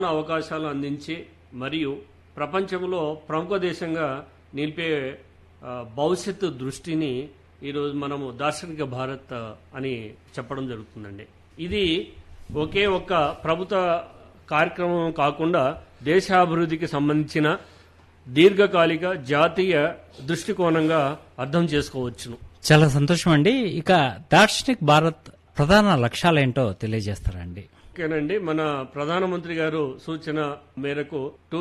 అవకాశాలు అందించి మరియు ప్రపంచంలో ప్రముఖ దేశంగా నిలిపే భవిష్యత్తు దృష్టిని ఈరోజు మనము దార్శనిక భారత్ అని చెప్పడం జరుగుతుందండి. ఇది ఒకే ఒక్క ప్రభుత్వ కార్యక్రమం కాకుండా దేశాభివృద్ధికి సంబంధించిన దీర్ఘకాలిక జాతీయ దృష్టికోణంగా అర్థం చేసుకోవచ్చును. చాలా సంతోషం అండి. ఇక దార్శనిక్ భారత్ ప్రధాన లక్ష్యాలేంటో తెలియజేస్తారండి. ఓకేనండి. మన ప్రధానమంత్రి గారు సూచన మేరకు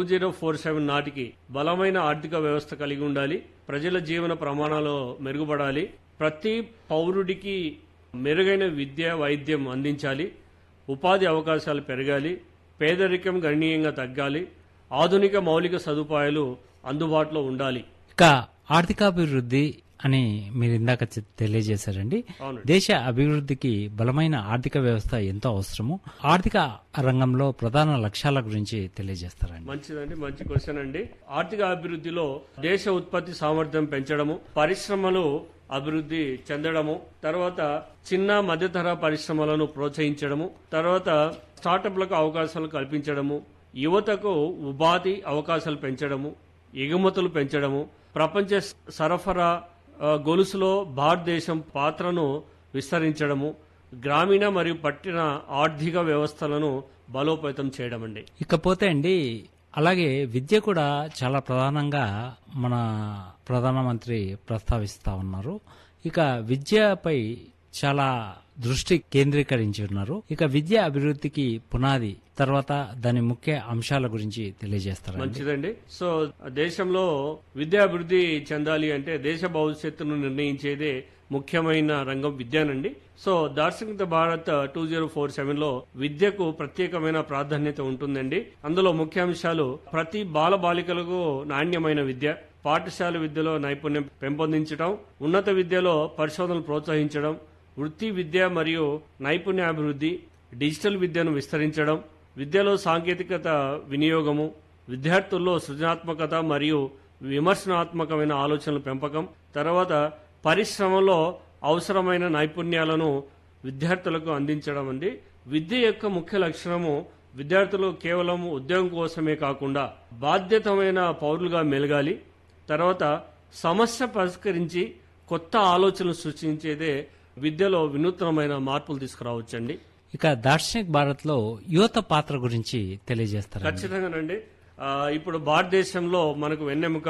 2047 నాటికి బలమైన ఆర్థిక వ్యవస్థ కలిగి ఉండాలి, ప్రజల జీవన ప్రమాణాలు మెరుగుపడాలి, ప్రతి పౌరుడికి మెరుగైన విద్య వైద్యం అందించాలి, ఉపాధి అవకాశాలు పెరగాలి, పేదరికం గణనీయంగా తగ్గాలి, ఆధునిక మౌలిక సదుపాయాలు అందుబాటులో ఉండాలి. ఇక ఆర్థికాభివృద్ధి అని మీరు ఇందాక తెలియజేశారండి. దేశ అభివృద్ధికి బలమైన ఆర్థిక వ్యవస్థ ఎంతో అవసరము. ఆర్థిక రంగంలో ప్రధాన లక్ష్యాల గురించి తెలియజేస్తారండి. మంచిదండి, మంచి క్వశ్చన్ అండి. ఆర్థిక అభివృద్ధిలో దేశ ఉత్పత్తి సామర్థ్యం పెంచడము, పరిశ్రమలు అభివృద్ధి చెందడము, తర్వాత చిన్న మధ్యతరహా పరిశ్రమలను ప్రోత్సహించడము, తర్వాత స్టార్టప్లకు అవకాశాలు కల్పించడము, యువతకు ఉపాధి అవకాశాలు పెంచడము, ఎగుమతులు పెంచడము, ప్రపంచ సరఫరా గొలుసులో భారతదేశం పాత్రను విస్తరించడము, గ్రామీణ మరియు పట్టణ ఆర్థిక వ్యవస్థలను బలోపేతం చేయడం అండి. ఇకపోతే అండి, అలాగే విద్య కూడా చాలా ప్రధానంగా మన ప్రధానమంత్రి ప్రస్తావిస్తా ఉన్నారు. ఇక విద్యపై చాలా దృష్టి కేంద్రీకరించి ఉన్నారు. ఇక విద్య అభివృద్ధికి పునాది, తర్వాత దాని ముఖ్య అంశాల గురించి తెలియజేస్తారు. మంచిదండి. సో దేశంలో విద్య అభివృద్ధి చెందాలి అంటే దేశ భవిష్యత్తును నిర్ణయించేదే ముఖ్యమైన రంగం విద్యానండి. సో దార్శనిక భారత్ 2047లో విద్యకు ప్రత్యేకమైన ప్రాధాన్యత ఉంటుందండి. అందులో ముఖ్యాంశాలు ప్రతి బాలబాలికలకు నాణ్యమైన విద్య, పాఠశాల విద్యలో నైపుణ్యం పెంపొందించడం, ఉన్నత విద్యలో పరిశోధనలు ప్రోత్సహించడం, వృత్తి విద్య మరియు నైపుణ్యాభివృద్ధి, డిజిటల్ విద్యను విస్తరించడం, విద్యలో సాంకేతికత వినియోగము, విద్యార్థుల్లో సృజనాత్మకత మరియు విమర్శనాత్మకమైన ఆలోచనల పెంపకం, తర్వాత పరిశ్రమలో అవసరమైన నైపుణ్యాలను విద్యార్థులకు అందించడం అండి. విద్య యొక్క ముఖ్య లక్షణము విద్యార్థులు కేవలం ఉద్యోగం కోసమే కాకుండా బాధ్యతమైన పౌరులుగా మెలగాలి, తర్వాత సమస్య పరిష్కరించి కొత్త ఆలోచనలు సృష్టించేదే విద్యలో వినూత్నమైన మార్పులు తీసుకురావచ్చండి. ఇక దార్శనిక్ భారత్ లో యువత పాత్ర గురించి తెలియజేస్తారు. ఖచ్చితంగానండి. ఇప్పుడు భారతదేశంలో మనకు వెన్నెముక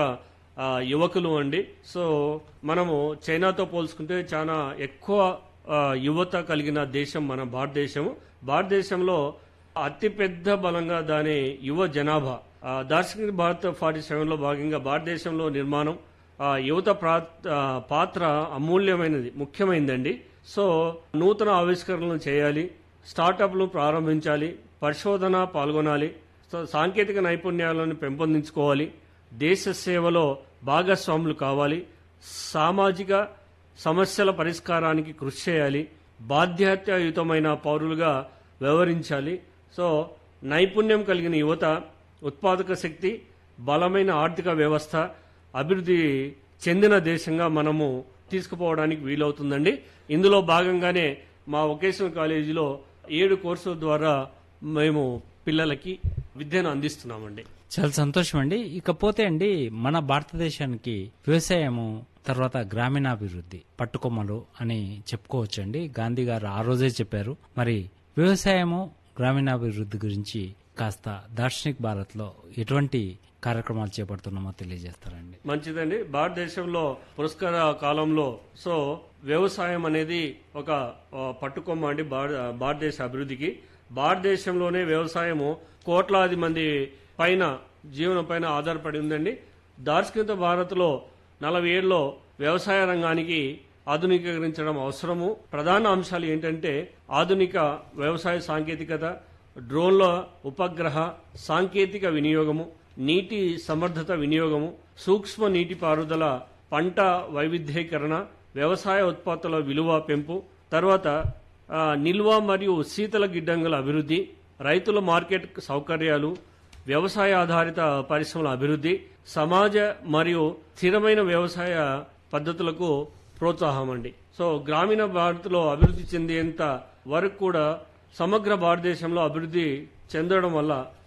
యువకులు అండి. సో మనము చైనాతో పోల్చుకుంటే చాలా ఎక్కువ యువత కలిగిన దేశం మన భారతదేశము. భారతదేశంలో అతిపెద్ద బలంగా దాని యువ జనాభా. దార్శనిక భారత్ 47లో భాగంగా భారతదేశంలో నిర్మాణం యువత పాత్ర అమూల్యమైనది, ముఖ్యమైనదండి. సో నూతన ఆవిష్కరణలు చేయాలి, స్టార్టప్లు ప్రారంభించాలి, పరిశోధన పాల్గొనాలి, సాంకేతిక నైపుణ్యాలను పెంపొందించుకోవాలి, దేశ సేవలో భాగస్వాములు కావాలి, సామాజిక సమస్యల పరిష్కారానికి కృషి చేయాలి, బాధ్యతాయుతమైన పౌరులుగా వ్యవహరించాలి. సో నైపుణ్యం కలిగిన యువత, ఉత్పాదక శక్తి, బలమైన ఆర్థిక వ్యవస్థ అభివృద్ధి చెందిన దేశంగా మనము తీసుకుపోవడానికి వీలవుతుందండి. ఇందులో భాగంగానే మా వొకేషనల్ కాలేజీలో 7 కోర్సుల ద్వారా మేము పిల్లలకి విద్యను అందిస్తున్నామండి. చాలా సంతోషం అండి. ఇకపోతే అండి, మన భారతదేశానికి వ్యవసాయము, తర్వాత గ్రామీణాభివృద్ధి పట్టుకొమ్మలు అని చెప్పుకోవచ్చండి. గాంధీ గారు ఆ రోజే చెప్పారు. మరి వ్యవసాయము, గ్రామీణాభివృద్ధి గురించి కాస్త దార్శనిక్ భారత్ లో ఎటువంటి కార్యక్రమాలు చేపడుతున్నామో తెలియజేస్తారండి. మంచిదండి. భారతదేశంలో పురస్కార కాలంలో సో వ్యవసాయం అనేది ఒక పట్టుకొమ్మ అండి భారతదేశ అభివృద్ధికి. భారతదేశంలోనే వ్యవసాయము కోట్లాది మంది పైన జీవనం పైన ఆధారపడి ఉందండి. దార్శనిక భారత్ లో 40 ఏళ్లలో వ్యవసాయ రంగానికి ఆధునీకరించడం అవసరము. ప్రధాన అంశాలు ఏంటంటే ఆధునిక వ్యవసాయ సాంకేతికత, డ్రోన్ల ఉపగ్రహ సాంకేతిక వినియోగము, నీటి సమర్థత వినియోగము, సూక్ష్మ నీటిపారుదల, పంట వైవిధ్యీకరణ, వ్యవసాయ ఉత్పత్తుల విలువ పెంపు, తర్వాత నిల్వ మరియు శీతల గిడ్డంగుల అభివృద్ధి, రైతుల మార్కెట్ సౌకర్యాలు, వ్యవసాయ ఆధారిత పరిశ్రమల అభివృద్ధి, సమాజ మరియు స్థిరమైన వ్యవసాయ పద్ధతులకు ప్రోత్సాహం అండి. సో గ్రామీణ భారత్లో అభివృద్ధి చెందేంత వరకు కూడా సమగ్ర భారతదేశంలో అభివృద్ధి చెందడం వల్ల